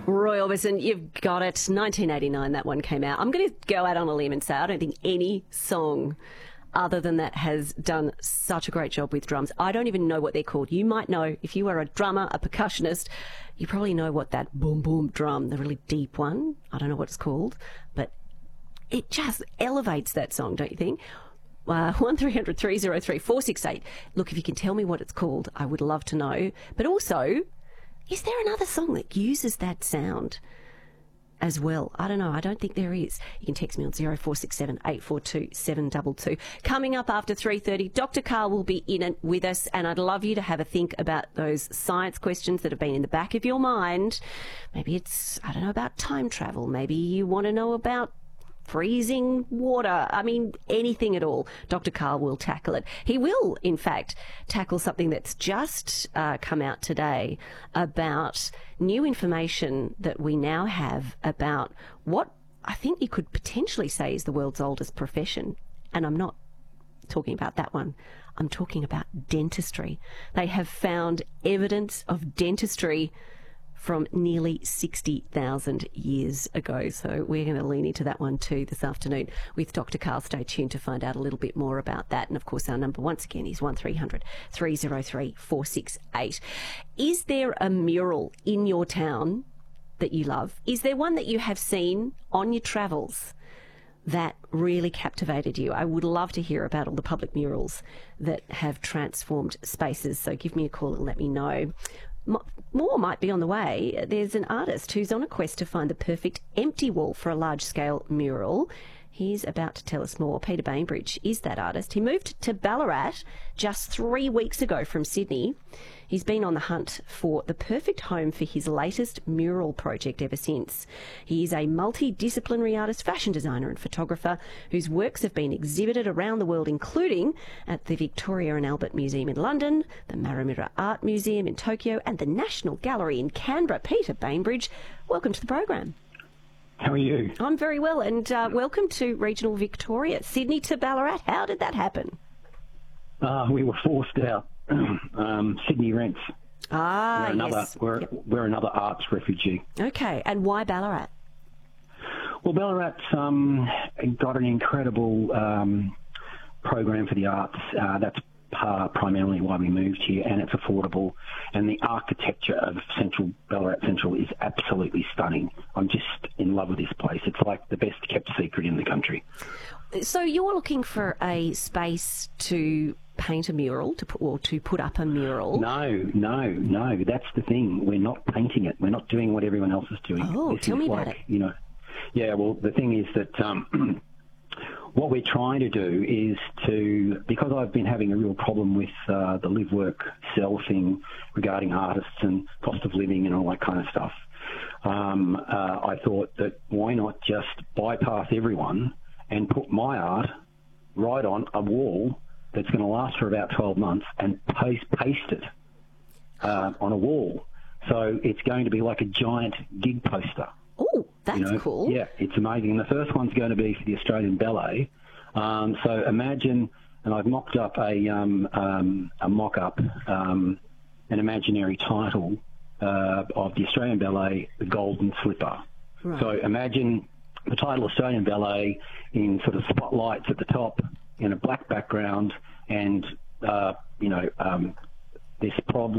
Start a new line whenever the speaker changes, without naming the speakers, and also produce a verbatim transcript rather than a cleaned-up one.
Roy Orbison, you've got it. nineteen eighty-nine, that one came out. I'm going to go out on a limb and say I don't think any song other than that has done such a great job with drums. I don't even know what they're called. You might know, if you are a drummer, a percussionist, you probably know what that boom boom drum, the really deep one, I don't know what it's called, but it just elevates that song, don't you think? Uh, one three hundred three oh three four six eight. Look, if you can tell me what it's called, I would love to know. But also, is there another song that uses that sound as well? I don't know. I don't think there is. You can text me on zero four six seven eight four two seven two two. Coming up after three thirty, Doctor Karl will be in it with us, and I'd love you to have a think about those science questions that have been in the back of your mind. Maybe it's, I don't know, about time travel. Maybe you want to know about freezing water. I mean, anything at all. Doctor Karl will tackle it. He will, in fact, tackle something that's just uh, come out today about new information that we now have about what I think you could potentially say is the world's oldest profession. And I'm not talking about that one. I'm talking about dentistry. They have found evidence of dentistry from nearly sixty thousand years ago. So we're going to lean into that one too this afternoon with Doctor Karl. Stay tuned to find out a little bit more about that. And of course, our number once again is one three hundred three oh three four six eight. Is there a mural in your town that you love? Is there one that you have seen on your travels that really captivated you? I would love to hear about all the public murals that have transformed spaces. So give me a call and let me know. More might be on the way. There's an artist who's on a quest to find the perfect empty wall for a large-scale mural. He's about to tell us more. Peter Bainbridge is that artist. He moved to Ballarat just three weeks ago from Sydney. He's been on the hunt for the perfect home for his latest mural project ever since. He is a multidisciplinary artist, fashion designer and photographer whose works have been exhibited around the world, including at the Victoria and Albert Museum in London, the Maramura Art Museum in Tokyo and the National Gallery in Canberra. Peter Bainbridge, welcome to the program.
How are you?
I'm very well, and uh, welcome to regional Victoria. Sydney to Ballarat, how did that happen?
Uh, we were forced out. um, Sydney rents.
Ah,
we're another,
yes.
We're,
yep.
we're another arts refugee.
Okay, and why Ballarat?
Well, Ballarat um, got an incredible um, program for the arts. Uh, that's Uh, primarily why we moved here, and it's affordable, and the architecture of Central Ballarat Central is absolutely stunning. I'm just in love with this place. It's like the best kept secret in the country.
So you're looking for a space to paint a mural, to put, or to put up a mural?
No, no, no. That's the thing. We're not painting it. We're not doing what everyone else is doing.
Oh,
this
tell
is
me
like,
about it.
You know, yeah. Well, the thing is that. Um, What we're trying to do is to, because I've been having a real problem with uh, the live, work, sell thing regarding artists and cost of living and all that kind of stuff, um, uh, I thought that why not just bypass everyone and put my art right on a wall that's going to last for about twelve months and paste, paste it uh, on a wall. So it's going to be like a giant gig poster.
Oh, that's
you know,
cool.
Yeah, it's amazing. And the first one's going to be for the Australian Ballet. Um, so imagine, and I've mocked up a, um, um, a mock-up, um, an imaginary title uh, of the Australian Ballet, The Golden Slipper. Right. So imagine the title Australian Ballet in sort of spotlights at the top in a black background and, uh, you know, um, this problem